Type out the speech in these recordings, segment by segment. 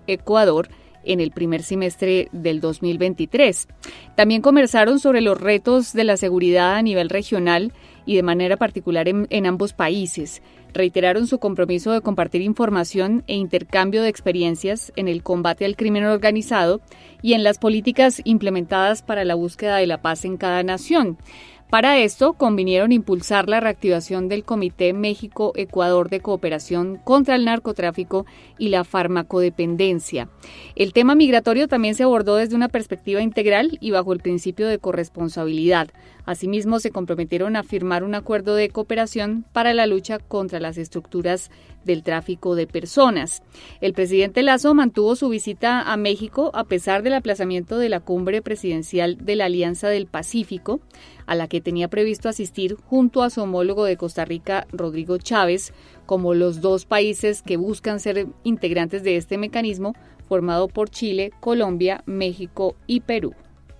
Ecuador, en el primer semestre del 2023. También conversaron sobre los retos de la seguridad a nivel regional y de manera particular en ambos países. Reiteraron su compromiso de compartir información e intercambio de experiencias en el combate al crimen organizado y en las políticas implementadas para la búsqueda de la paz en cada nación. Para esto, convinieron impulsar la reactivación del Comité México-Ecuador de Cooperación contra el Narcotráfico y la Farmacodependencia. El tema migratorio también se abordó desde una perspectiva integral y bajo el principio de corresponsabilidad. Asimismo, se comprometieron a firmar un acuerdo de cooperación para la lucha contra las estructuras del tráfico de personas. El presidente Lasso mantuvo su visita a México a pesar del aplazamiento de la cumbre presidencial de la Alianza del Pacífico, a la que tenía previsto asistir junto a su homólogo de Costa Rica, Rodrigo Chávez, como los dos países que buscan ser integrantes de este mecanismo formado por Chile, Colombia, México y Perú.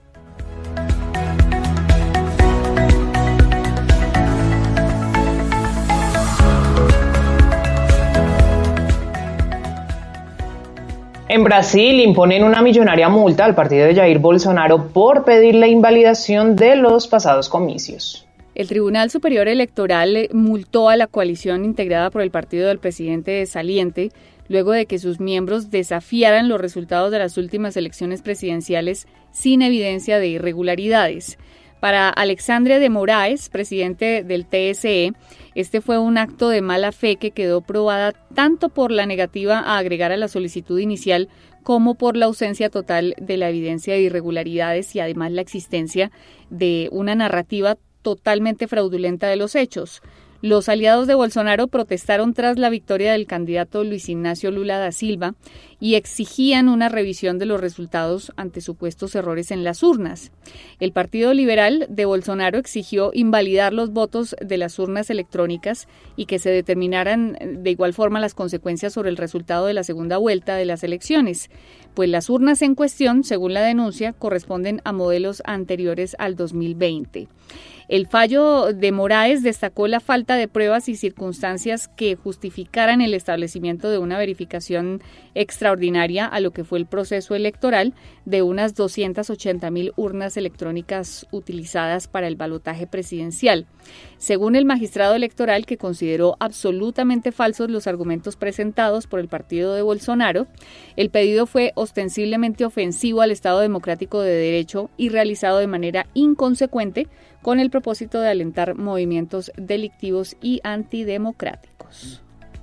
En Brasil imponen una millonaria multa al partido de Jair Bolsonaro por pedir la invalidación de los pasados comicios. El Tribunal Superior Electoral multó a la coalición integrada por el partido del presidente saliente luego de que sus miembros desafiaran los resultados de las últimas elecciones presidenciales sin evidencia de irregularidades. Para Alexandre de Moraes, presidente del TSE, este fue un acto de mala fe que quedó probada tanto por la negativa a agregar a la solicitud inicial como por la ausencia total de la evidencia de irregularidades y además la existencia de una narrativa totalmente fraudulenta de los hechos. Los aliados de Bolsonaro protestaron tras la victoria del candidato Luis Ignacio Lula da Silva y exigían una revisión de los resultados ante supuestos errores en las urnas. El Partido Liberal de Bolsonaro exigió invalidar los votos de las urnas electrónicas y que se determinaran de igual forma las consecuencias sobre el resultado de la segunda vuelta de las elecciones, pues las urnas en cuestión, según la denuncia, corresponden a modelos anteriores al 2020. El fallo de Moraes destacó la falta de pruebas y circunstancias que justificaran el establecimiento de una verificación extraordinaria a lo que fue el proceso electoral de unas 280.000 urnas electrónicas utilizadas para el balotaje presidencial. Según el magistrado electoral, que consideró absolutamente falsos los argumentos presentados por el partido de Bolsonaro, el pedido fue ostensiblemente ofensivo al Estado democrático de derecho y realizado de manera inconsecuente con el propósito de alentar movimientos delictivos y antidemocráticos.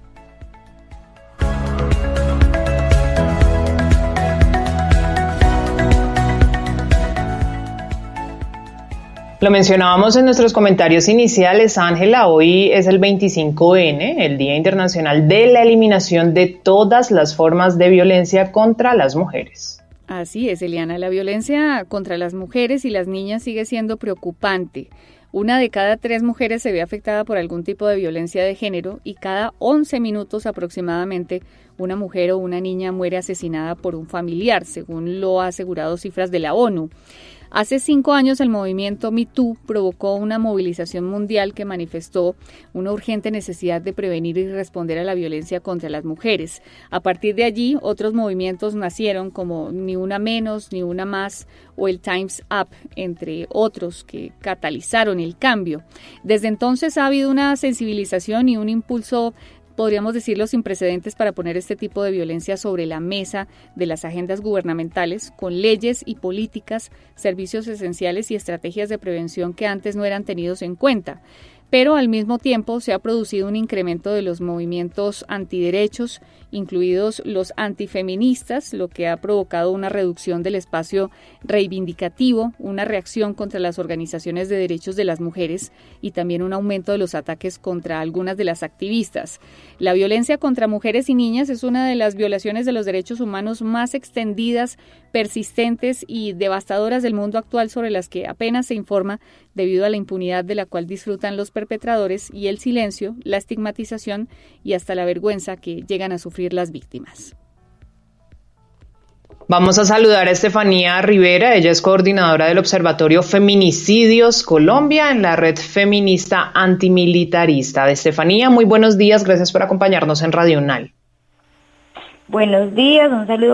Lo mencionábamos en nuestros comentarios iniciales, Ángela, hoy es el 25N, el Día Internacional de la Eliminación de todas las formas de violencia contra las mujeres. Así es, Eliana, la violencia contra las mujeres y las niñas sigue siendo preocupante. 1 de cada 3 mujeres se ve afectada por algún tipo de violencia de género y cada 11 minutos aproximadamente una mujer o una niña muere asesinada por un familiar, según lo ha asegurado cifras de la ONU. Hace 5 años el movimiento Me Too provocó una movilización mundial que manifestó una urgente necesidad de prevenir y responder a la violencia contra las mujeres. A partir de allí, otros movimientos nacieron como Ni Una Menos, Ni Una Más o el Time's Up, entre otros que catalizaron el cambio. Desde entonces ha habido una sensibilización y un impulso, podríamos decirlo, sin precedentes para poner este tipo de violencia sobre la mesa de las agendas gubernamentales, con leyes y políticas, servicios esenciales y estrategias de prevención que antes no eran tenidos en cuenta. Pero al mismo tiempo se ha producido un incremento de los movimientos antiderechos, incluidos los antifeministas, lo que ha provocado una reducción del espacio reivindicativo, una reacción contra las organizaciones de derechos de las mujeres y también un aumento de los ataques contra algunas de las activistas. La violencia contra mujeres y niñas es una de las violaciones de los derechos humanos más extendidas, persistentes y devastadoras del mundo actual, sobre las que apenas se informa debido a la impunidad de la cual disfrutan los perpetradores y el silencio, la estigmatización y hasta la vergüenza que llegan a sufrir las víctimas. Vamos a saludar a Estefanía Rivera, ella es coordinadora del Observatorio Feminicidios Colombia en la Red Feminista Antimilitarista. Estefanía, muy buenos días, gracias por acompañarnos en Radio UNAL. Buenos días, un saludo